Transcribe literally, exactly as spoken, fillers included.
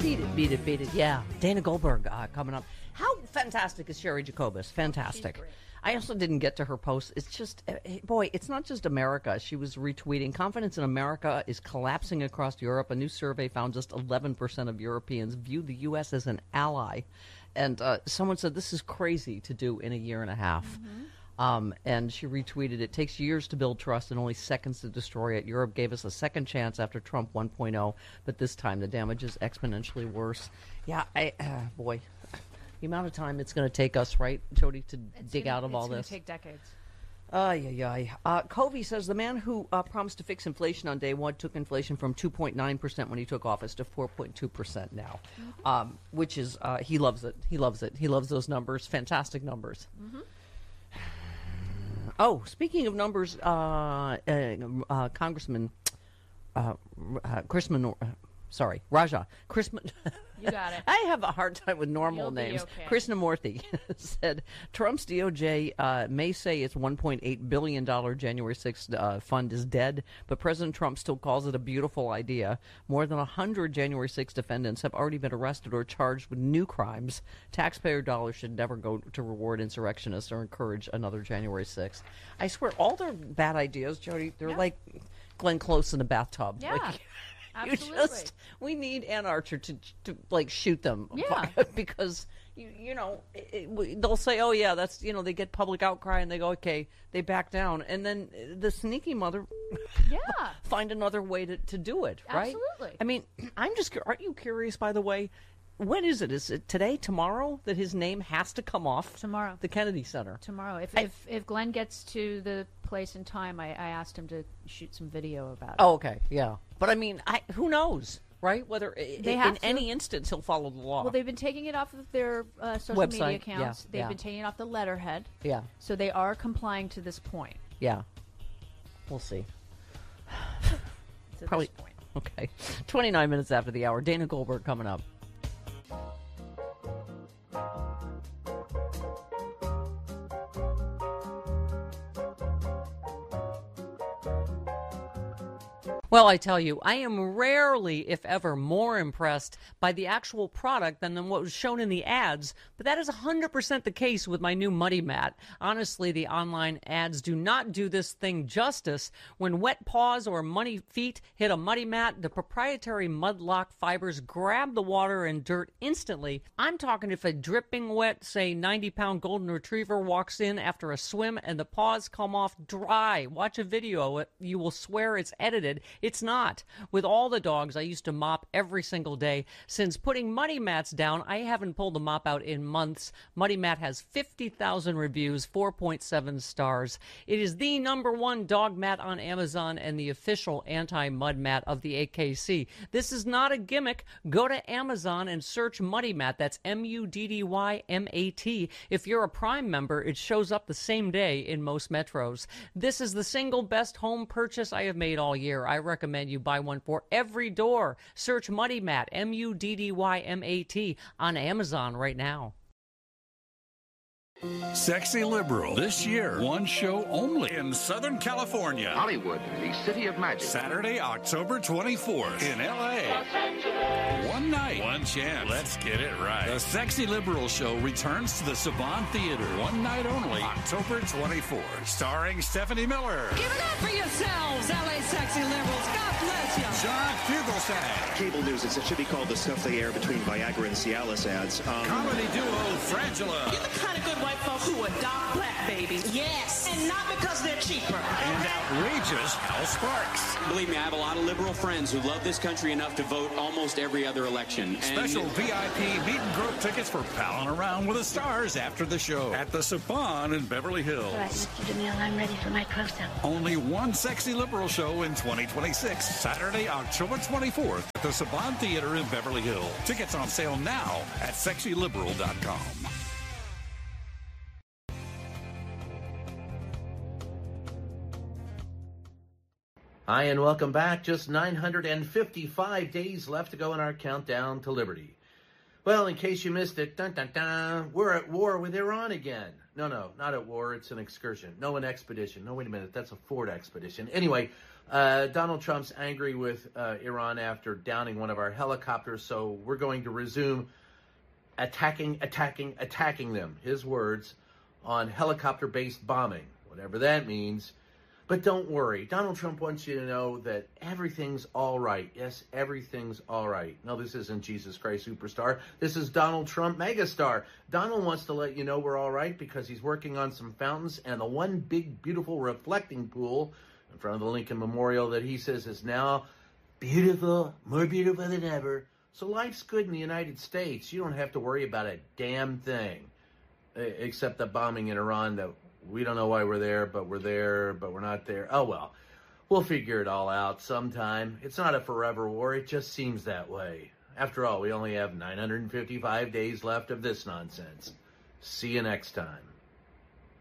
Beat it, beat it, beat it. Yeah. Dana Goldberg uh, coming up. How fantastic is Sherry Jacobus? Fantastic. I also didn't get to her post. It's just, uh, boy, it's not just America. She was retweeting. Confidence in America is collapsing across Europe. A new survey found just eleven percent of Europeans view the U S as an ally. And uh, someone said this is crazy to do in a year and a half. Mm-hmm. Um, and she retweeted, it takes years to build trust and only seconds to destroy it. Europe gave us a second chance after Trump one point oh, but this time the damage is exponentially worse. Yeah, I, uh, boy, the amount of time it's going to take us, right, Jody, to it's dig gonna, out of all this. It's going to take decades. Ay, ay, ay. Uh, Covey says the man who uh, promised to fix inflation on day one took inflation from two point nine percent when he took office to four point two percent now, mm-hmm. um, which is, uh, he loves it. He loves it. He loves those numbers. Fantastic numbers. Mm-hmm. Oh, speaking of numbers, uh, uh, uh, Congressman uh, uh, Chris Minor- uh, sorry, Raja. Chris Min- You got it. I have a hard time with normal You'll names. Okay. Krishnamurthy said Trump's D O J uh, may say its one point eight billion dollars January sixth uh, fund is dead, but President Trump still calls it a beautiful idea. More than one hundred January sixth defendants have already been arrested or charged with new crimes. Taxpayer dollars should never go to reward insurrectionists or encourage another January sixth. I swear, all their bad ideas, Jody, they're yeah. like Glenn Close in a bathtub. Yeah. Like, Absolutely. You just, we need Ann Archer to, to like shoot them. Yeah. Because, you, you know, it, it, they'll say, oh, yeah, that's, you know, they get public outcry and they go, okay, they back down. And then the sneaky mother yeah. find another way to, to do it, right? Absolutely. I mean, I'm just, aren't you curious, by the way? When is it? Is it today, tomorrow, that his name has to come off tomorrow? The Kennedy Center. Tomorrow. If I, if, if Glenn gets to the place in time, I, I asked him to shoot some video about it. Oh, okay, yeah. But I mean, I, who knows, right? Whether they in, have in to. any instance he'll follow the law. Well, they've been taking it off of their uh, social website media accounts. Yeah, they've yeah. been taking it off the letterhead. Yeah. So they are complying to this point. Yeah. We'll see. to Probably. This point. Okay. twenty-nine minutes after the hour. Dana Goldberg coming up. Well, I tell you, I am rarely, if ever, more impressed by the actual product than, than what was shown in the ads, but that is one hundred percent the case with my new Muddy Mat. Honestly, the online ads do not do this thing justice. When wet paws or muddy feet hit a Muddy Mat, the proprietary Mudlock fibers grab the water and dirt instantly. I'm talking if a dripping wet, say ninety-pound golden retriever walks in after a swim and the paws come off dry. Watch a video, you will swear it's edited. It's not. With all the dogs I used to mop every single day. Since putting Muddy Mats down, I haven't pulled the mop out in months. Muddy Mat has fifty thousand reviews, four point seven stars. It is the number one dog mat on Amazon and the official anti-mud mat of the A K C. This is not a gimmick. Go to Amazon and search Muddy Mat. That's M U D D Y M A T. If you're a Prime member, it shows up the same day in most metros. This is the single best home purchase I have made all year. I recommend you buy one for every door. Search Muddy Mat, M U D D Y M A T, on Amazon right now. Sexy Liberal. This year, one show only in Southern California. Hollywood, the city of magic. Saturday, October twenty-fourth in L A. One night, one chance. Let's get it right. The Sexy Liberal show returns to the Saban Theater. One night only, October twenty-fourth. Starring Stephanie Miller. Give it up for yourselves, L A Sexy Liberals. God bless you. John Fugelsang. Cable news, it should be called the stuff they air between Viagra and Cialis ads. Um, Comedy duo Frangela. You're the kind of good white folks who adopt black babies. Yes. And not because they're cheaper. And outrageous Hal Sparks. Believe me, I have a lot of liberal friends who love this country enough to vote almost every other election. And Special V I P meet and grow tickets for palling around with the stars after the show at the Saban in Beverly Hills. All right, Mister DeMille, I'm ready for my close-up. Only one Sexy Liberal show in twenty twenty-six. Saturday, October twenty-fourth at the Saban Theater in Beverly Hills. Tickets on sale now at sexy liberal dot com. Hi, and welcome back. Just nine hundred fifty-five days left to go in our countdown to liberty. Well, in case you missed it, dun, dun, dun, we're at war with Iran again. No, no, not at war. It's an excursion. No, an expedition. No, wait a minute. That's a Ford expedition. Anyway, Uh, Donald Trump's angry with uh, Iran after downing one of our helicopters, so we're going to resume attacking, attacking, attacking them, his words, on helicopter-based bombing, whatever that means. But don't worry. Donald Trump wants you to know that everything's all right. Yes, everything's all right. No, this isn't Jesus Christ Superstar. This is Donald Trump Megastar. Donald wants to let you know we're all right because he's working on some fountains and the one big, beautiful reflecting pool in front of the Lincoln Memorial that he says is now beautiful, more beautiful than ever. So life's good in the United States. You don't have to worry about a damn thing, except the bombing in Iran that we don't know why we're there, but we're there, but we're not there. Oh, well, we'll figure it all out sometime. It's not a forever war. It just seems that way. After all, we only have nine hundred fifty-five days left of this nonsense. See you next time.